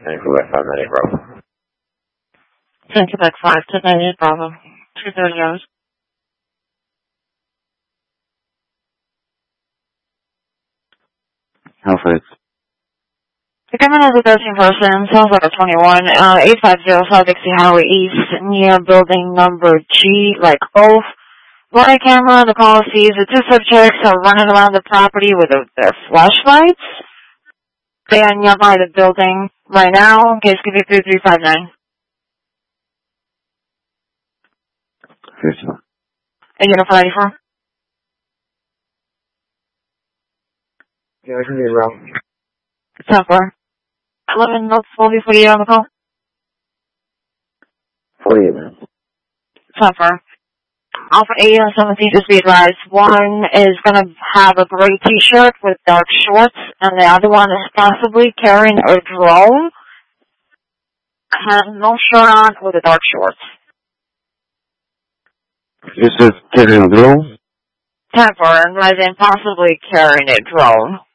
And Quebec 598 Bravo. And Quebec 598 Bravo. 230 hours. Alfred. The government is a 13 person, sounds like a 21, 850 South Dixie Highway East, near building number G, like both. Body camera, the call sees the two subjects are running around the property with their flashlights. They are nearby the building right now. Case could be 3359. 51. And Unified 84? Yeah, I can be around. 10-4. 11 North 4048 on the call. 48 minutes. 10-4. Alpha 8 and 17, just be advised. One is going to have a gray t-shirt with dark shorts, and the other one is possibly carrying a drone. Has no shirt on with the dark shorts. You said carrying a drone? 10-4, and possibly carrying a drone.